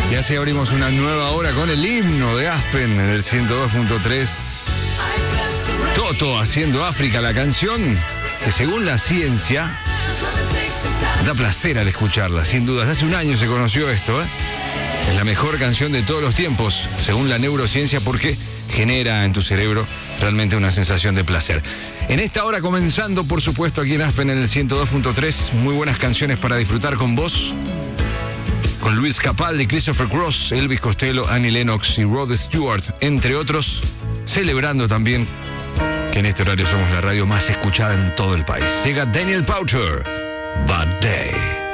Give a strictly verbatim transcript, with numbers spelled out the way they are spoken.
Y así abrimos una nueva hora con el himno de Aspen en el ciento dos punto tres. Toto haciendo África, la canción que según la ciencia da placer al escucharla, sin dudas. Hace un año se conoció esto, ¿eh? Es la mejor canción de todos los tiempos, según la neurociencia, porque genera en tu cerebro realmente una sensación de placer. En esta hora comenzando, por supuesto, aquí en Aspen en el ciento dos punto tres, muy buenas canciones para disfrutar con vos. Con Luis Capaldi, Christopher Cross, Elvis Costello, Annie Lennox y Rod Stewart, entre otros, celebrando también que en este horario somos la radio más escuchada en todo el país. Llega Daniel Powter, Bad Day.